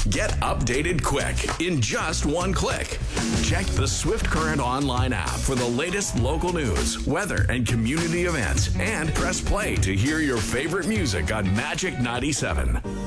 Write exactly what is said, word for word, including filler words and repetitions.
Get updated quick in just one click. Check the Swift Current online app for the latest local news, weather, and community events, and press play to hear your favorite music on Magic ninety-seven.